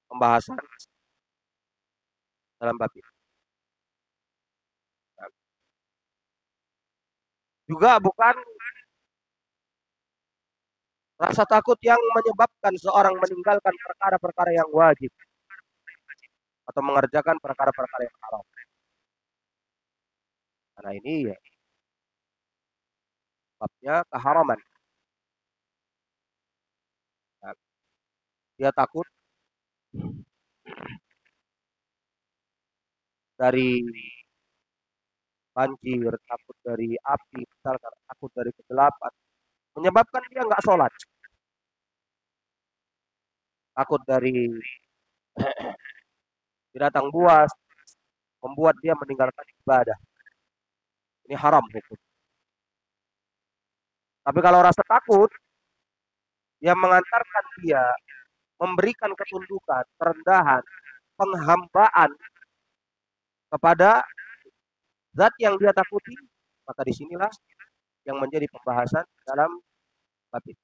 pembahasan dalam bab ini. Nah, juga bukan rasa takut yang menyebabkan seorang meninggalkan perkara-perkara yang wajib atau mengerjakan perkara-perkara yang haram. Karena ini ya babnya keharaman. Nah, dia takut dari banjir, takut dari api, misalkan takut dari kegelapan, menyebabkan dia nggak sholat. Takut dari binatang buas, membuat dia meninggalkan ibadah. Ini haram hukum. Tapi kalau rasa takut yang mengantarkan dia memberikan ketundukan, kerendahan, penghambaan kepada zat yang dia takuti, maka disinilah yang menjadi pembahasan dalam bab ini.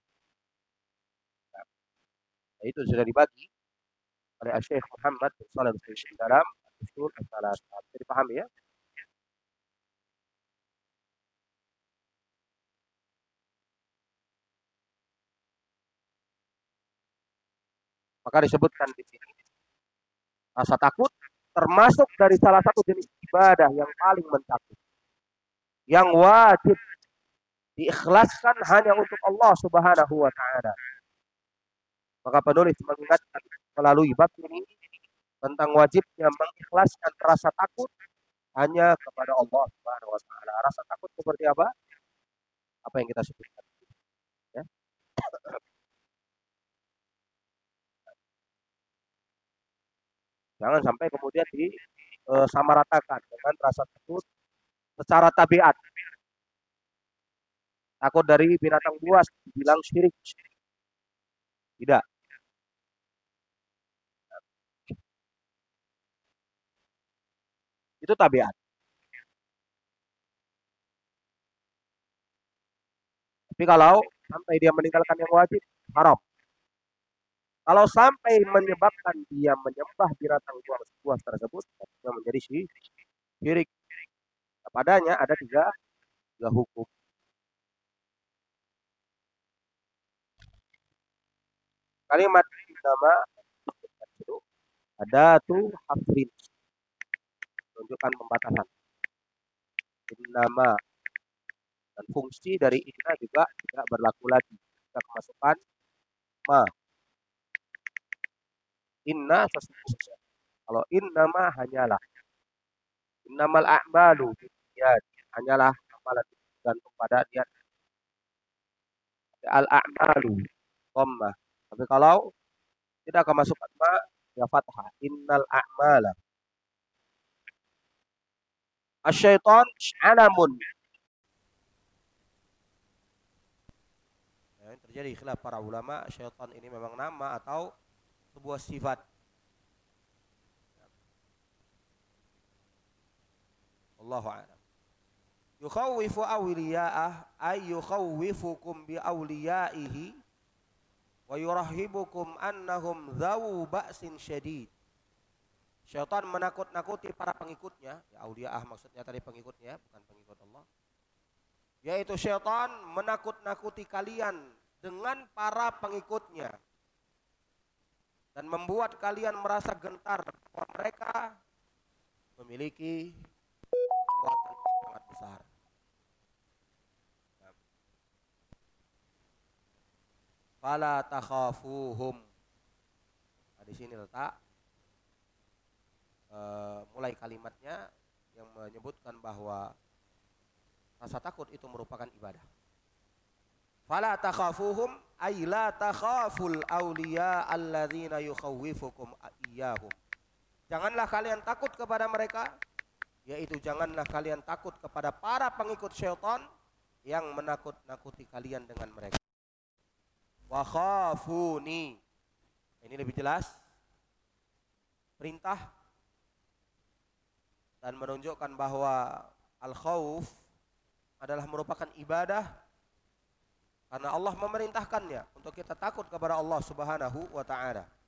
Nah, itu sudah dibagi oleh Syekh Muhammad bin Shalih Al-Utsaimin dalam Ushul Ats-Tsalatsah. Bisa dipahami ya? Maka disebutkan di sini rasa takut termasuk dari salah satu jenis ibadah yang paling mencakup, yang wajib diikhlaskan hanya untuk Allah Subhanahu wa taala. Maka penulis mengingatkan melalui bab ini tentang wajibnya mengikhlaskan rasa takut hanya kepada Allah Subhanahu wa taala. Rasa takut seperti apa? Apa yang kita sebutkan ya. Jangan sampai kemudian disamaratakan dengan rasa takut secara tabiat. Takut dari binatang buas dibilang syirik. Tidak. Itu tabiat. Tapi kalau sampai dia meninggalkan yang wajib, haram. Kalau sampai menyebabkan dia menyembah binatang buas tersebut, itu menjadi syirik. Padanya ada tiga hukum. Kalimat nama itu ada tuh hafrin, menunjukkan pembatasan. Nama dan fungsi dari inna juga tidak berlaku lagi. Kita kemasukan ma. Inna sesungguhnya. Kalau innama hanyalah. Innamal a'malu ya hanyalah amalan tergantung pada niat. Al a'malu dhammah. Tapi kalau tidak kemasukan ma ya fathah. Innal a'mala. Asyaiton alamun. Ya, terjadi khilaf para ulama, syaitan ini memang nama atau sebuah sifat. Allahu a'lam. Yukhawwifu awliya'ah ay yukhawwifukum bi awliyaihi wa yurahibukum annahum dzawu ba'sin syadid. Syaitan menakut-nakuti para pengikutnya, ya aulia'ah maksudnya tadi pengikutnya, bukan pengikut Allah. Yaitu syaitan menakut-nakuti kalian dengan para pengikutnya dan membuat kalian merasa gentar bahwa mereka memiliki kekuatan sangat besar. Fala takhafuhum. Nah, di sini letak mulai kalimatnya yang menyebutkan bahwa rasa takut itu merupakan ibadah. Fala takhafuhum ay la takhaful awliya alladzina yukhawwifukum iyyahum. Janganlah kalian takut kepada mereka, yaitu janganlah kalian takut kepada para pengikut syaitan yang menakut-nakuti kalian dengan mereka. Wa khafuni. Ini lebih jelas. Perintah dan menunjukkan bahwa al-khauf adalah merupakan ibadah karena Allah memerintahkannya untuk kita takut kepada Allah Subhanahu wa taala.